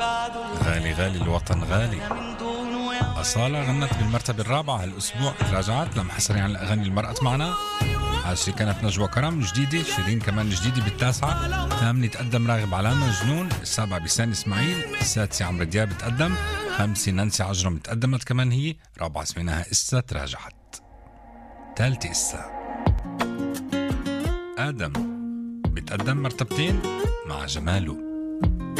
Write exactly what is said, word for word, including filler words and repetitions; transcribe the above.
غالي غالي الوطن غالي. أصالة غنت بالمرتبة الرابعة هالأسبوع، تراجعت لم حصري عن الأغاني اللي مرقت معنا. عاشرة كانت نجوى كرم جديدة، شيرين كمان جديدة بالتاسعة. ثامنة تقدم راغب علامة جنون، السابعة بيسان إسماعيل، السادسة عمرو دياب بتقدم، خامسة نانسي عجرم تقدمت كمان هي، رابعة سميناها إسا تراجعت، ثالثة إسا آدم بتقدم مرتبتين مع جماله.